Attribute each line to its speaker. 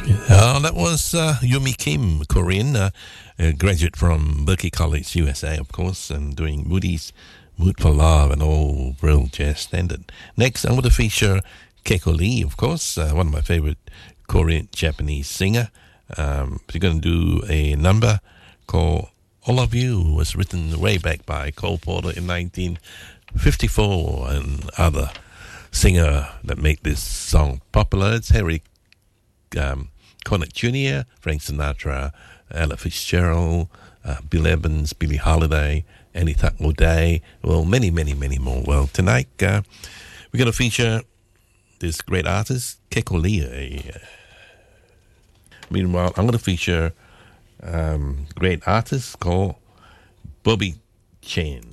Speaker 1: That was Yumi Kim, Korean, a graduate from Berklee College, USA, of course, and doing Moody's Mood for Love, an old real jazz standard. Next, I'm going to feature Keiko Lee, of course, one of my favorite Korean Japanese singer. She's going to do a number called All of You, was written way back by Cole Porter in 1954, and other singer that made this song popular. It's Harry Connick Jr., Frank Sinatra, Ella Fitzgerald, Bill Evans, Billie Holiday, Annie O'Day, well, many, many, many more. Well, tonight we're going to feature this great artist, Keiko Lee. Meanwhile, I'm going to feature a great artist called Bobby Chen.